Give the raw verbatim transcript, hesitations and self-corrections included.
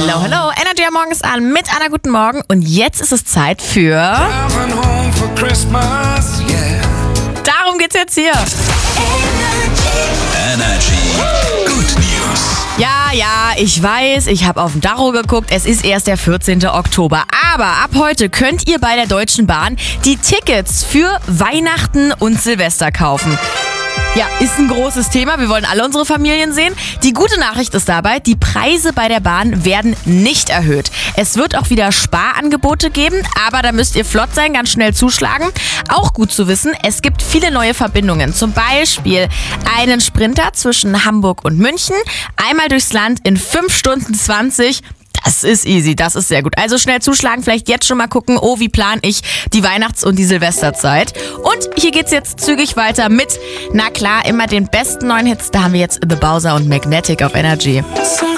Hello, hello. Energy am Morgen ist an mit Anna. Guten Morgen. Und jetzt ist es Zeit für... Darum geht's jetzt hier. Energy Good News. Ja, ja, ich weiß, ich habe auf den Tacho geguckt. Es ist erst der vierzehnten Oktober. Aber ab heute könnt ihr bei der Deutschen Bahn die Tickets für Weihnachten und Silvester kaufen. Ja, ist ein großes Thema. Wir wollen alle unsere Familien sehen. Die gute Nachricht ist dabei, die Preise bei der Bahn werden nicht erhöht. Es wird auch wieder Sparangebote geben, aber da müsst ihr flott sein, ganz schnell zuschlagen. Auch gut zu wissen, es gibt viele neue Verbindungen. Zum Beispiel einen Sprinter zwischen Hamburg und München, einmal durchs Land in fünf Stunden zwanzig. Das ist easy, das ist sehr gut. Also schnell zuschlagen, vielleicht jetzt schon mal gucken, oh, wie plane ich die Weihnachts- und die Silvesterzeit. Und hier geht's jetzt zügig weiter mit, na klar, immer den besten neuen Hits. Da haben wir jetzt The Bowser und Magnetic auf Energy. Sag